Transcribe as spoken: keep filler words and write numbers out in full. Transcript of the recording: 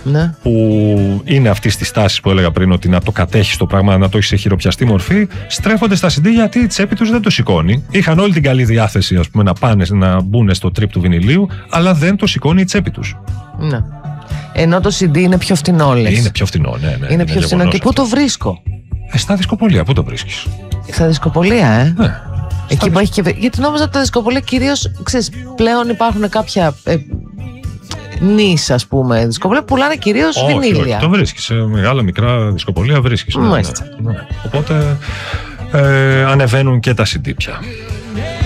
Ναι. Που είναι αυτή τη τάση που έλεγα πριν, ότι να το κατέχει το πράγμα, να το έχει σε χειροπιαστή μορφή, στρέφονται στα σι ντι γιατί η τσέπη του δεν το σηκώνει. Είχαν όλη την καλή διάθεση, ας πούμε, να πάνε να μπουν στο τρίπ του βινιλίου, αλλά δεν το σηκώνει η τσέπη του. Ναι. Ενώ το σι ντι είναι πιο φθηνό, λες. Είναι πιο φθηνό, ναι. ναι είναι, είναι πιο φθηνό. Και πού το βρίσκω? Ε, στα δισκοπολία, πού το βρίσκεις? Στα δισκοπολία, ε. Ναι. Εκεί που έχει και. Γιατί νόμιζα ότι τα δισκοπολία κυρίως, ξέρεις, πλέον υπάρχουν κάποια. Ε, νης, ας πούμε, δισκοπολία που πουλάνε κυρίως βινίλια. Όχι, το βρίσκεις. Σε μεγάλα μικρά δισκοπολία βρίσκεις. Ναι, ναι, ναι. Οπότε ε, ανεβαίνουν και τα σι ντι πια.